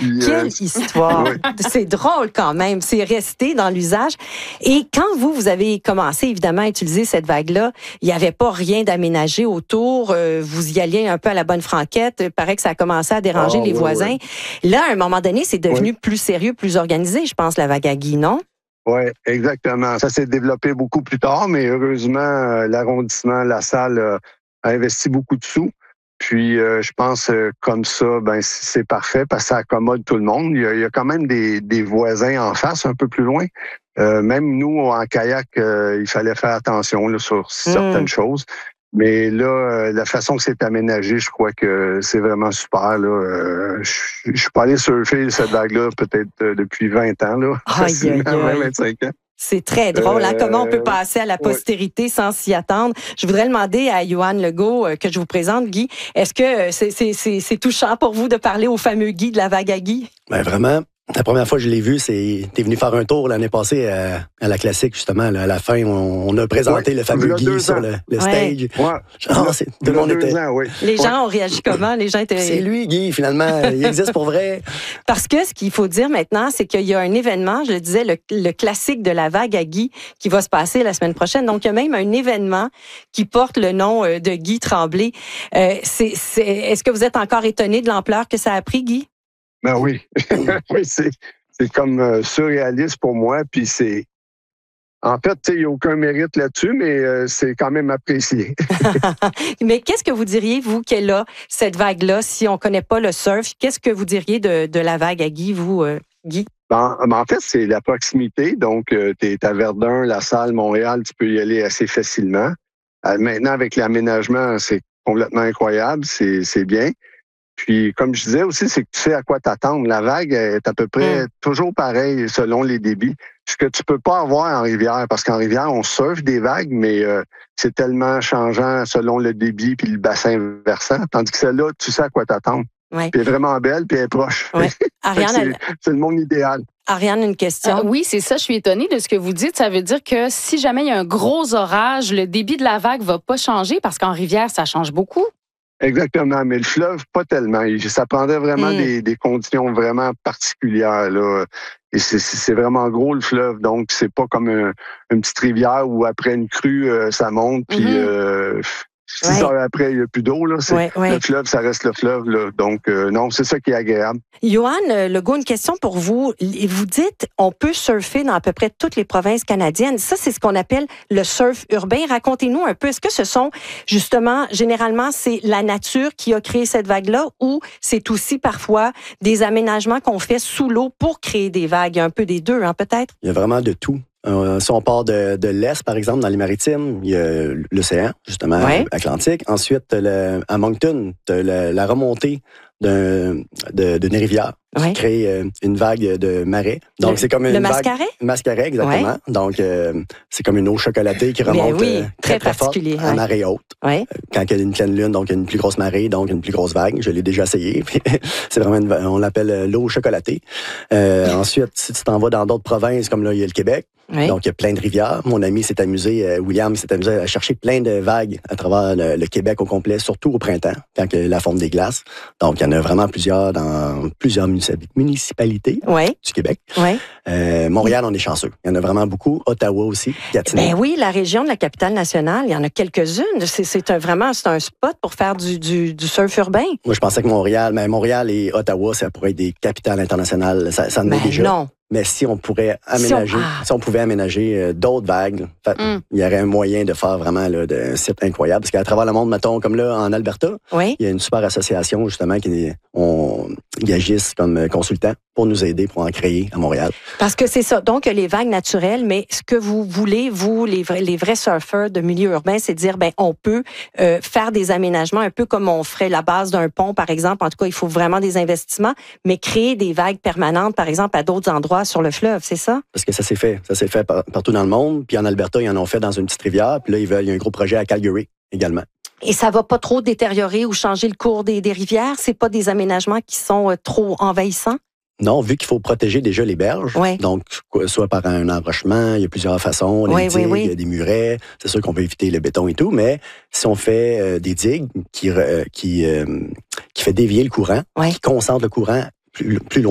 Puis, Quelle histoire! Oui. C'est drôle quand même. C'est resté dans l'usage. Et quand vous avez commencé, évidemment, à utiliser cette vague-là, il n'y avait pas rien d'aménagé autour. Vous y alliez un peu à la bonne franquette. Il paraît que ça a commencé à déranger les voisins. Oui. Là, à un moment donné, c'est devenu plus sérieux, plus organisé, je pense, la vague à Guy, non? Oui, exactement. Ça s'est développé beaucoup plus tard, mais heureusement, l'arrondissement, la salle a investi beaucoup de sous. Puis, je pense comme ça, c'est parfait parce que ça accommode tout le monde. Il y a quand même des voisins en face, un peu plus loin. Même nous, en kayak, il fallait faire attention là, sur certaines choses. Mais là, la façon que c'est aménagé, je crois que c'est vraiment super. Là. Je suis pas allé surfer cette vague-là peut-être depuis 20 ans, là, facilement, 25 ans. C'est très drôle, hein? Comment on peut passer à la postérité sans s'y attendre. Je voudrais demander à Yoann Legault, que je vous présente, Guy, est-ce que c'est touchant pour vous de parler au fameux Guy de la vague à Guy? Ben vraiment. La première fois que je l'ai vu, t'es venu faire un tour l'année passée à la classique, justement. Là, à la fin, on a présenté le fameux Guy sur le stage. Tout le monde était... Les gens ont réagi comment? Les gens étaient... C'est lui, Guy, finalement. Il existe pour vrai. Parce que ce qu'il faut dire maintenant, c'est qu'il y a un événement, je le disais, le classique de la vague à Guy, qui va se passer la semaine prochaine. Donc, il y a même un événement qui porte le nom de Guy Tremblay. Est-ce que vous êtes encore étonné de l'ampleur que ça a pris, Guy? Ben oui, oui, c'est comme surréaliste pour moi, puis c'est... En fait, il n'y a aucun mérite là-dessus, mais c'est quand même apprécié. Mais qu'est-ce que vous diriez, vous, qu'elle a, cette vague-là, si on ne connaît pas le surf? Qu'est-ce que vous diriez de la vague à Guy, vous, Guy? En fait, c'est la proximité. Donc, tu es à Verdun, La Salle, Montréal, tu peux y aller assez facilement. Maintenant, avec l'aménagement, c'est complètement incroyable, c'est bien. Puis, comme je disais aussi, c'est que tu sais à quoi t'attendre. La vague est à peu près toujours pareille selon les débits. Ce que tu peux pas avoir en rivière, parce qu'en rivière, on surfe des vagues, mais c'est tellement changeant selon le débit puis le bassin versant. Tandis que celle-là, tu sais à quoi t'attendre. Ouais. Puis elle est vraiment belle, puis elle est proche. Ouais. Ariane, c'est le monde idéal. Ariane, une question. Oui, c'est ça. Je suis étonnée de ce que vous dites. Ça veut dire que si jamais il y a un gros orage, le débit de la vague va pas changer parce qu'en rivière, ça change beaucoup. Exactement, mais le fleuve, pas tellement. Ça prendrait vraiment des conditions vraiment particulières, là. Et c'est vraiment gros, le fleuve. Donc, c'est pas comme une petite rivière où après une crue, ça monte, puis 6 heures après, il n'y a plus d'eau. Là. Le fleuve, ça reste le fleuve. Là. Donc, non, c'est ça qui est agréable. Yoann Legault, une question pour vous. Vous dites, on peut surfer dans à peu près toutes les provinces canadiennes. Ça, c'est ce qu'on appelle le surf urbain. Racontez-nous un peu, est-ce que ce sont, justement, généralement, c'est la nature qui a créé cette vague-là ou c'est aussi parfois des aménagements qu'on fait sous l'eau pour créer des vagues? Il y a un peu des deux, hein, peut-être? Il y a vraiment de tout. Si on part de l'Est, par exemple, dans les maritimes, il y a l'océan, justement, Atlantique. Ensuite, à Moncton, tu as la remontée d'une rivière qui crée une vague de marais. Donc, c'est comme une mascaret? Mascaret, exactement. Ouais. Donc, c'est comme une eau chocolatée qui remonte très forte à marée haute. Ouais. Quand il y a une pleine lune, donc il y a une plus grosse marée, donc une plus grosse vague. Je l'ai déjà essayé. C'est vraiment on l'appelle l'eau chocolatée. Ensuite, si tu t'en vas dans d'autres provinces, comme là, il y a le Québec. Oui. Donc, il y a plein de rivières. Mon ami s'est amusé, William s'est amusé à chercher plein de vagues à travers le Québec au complet, surtout au printemps, quand il y a la fonte des glaces. Donc, il y en a vraiment plusieurs dans plusieurs municipalités du Québec. Oui. Montréal, on est chanceux. Il y en a vraiment beaucoup. Ottawa aussi, Gatineau. Ben oui, la région de la capitale nationale, il y en a quelques-unes. C'est un spot pour faire du surf urbain. Moi, je pensais que Montréal et Ottawa, ça pourrait être des capitales internationales. Ça en est déjà. Non. Mais si on pourrait aménager, si on pouvait aménager d'autres vagues, il y aurait un moyen de faire vraiment un site incroyable. Parce qu'à travers le monde, mettons, comme là, en Alberta, il y a une super association, justement, qui agissent comme consultants pour nous aider pour en créer à Montréal. Parce que c'est ça. Donc, les vagues naturelles, mais ce que vous voulez, vous, les vrais surfeurs de milieu urbain, c'est de dire, on peut faire des aménagements un peu comme on ferait la base d'un pont, par exemple. En tout cas, il faut vraiment des investissements, mais créer des vagues permanentes, par exemple, à d'autres endroits sur le fleuve, c'est ça? Parce que ça s'est fait. Ça s'est fait partout dans le monde. Puis en Alberta, ils en ont fait dans une petite rivière. Puis là, il y a un gros projet à Calgary également. Et ça va pas trop détériorer ou changer le cours des rivières? C'est pas des aménagements qui sont trop envahissants? Non, vu qu'il faut protéger déjà les berges, donc soit par un embranchement, il y a plusieurs façons, des digues, des murets, c'est sûr qu'on peut éviter le béton et tout, mais si on fait des digues qui fait dévier le courant, qui concentre le courant plus loin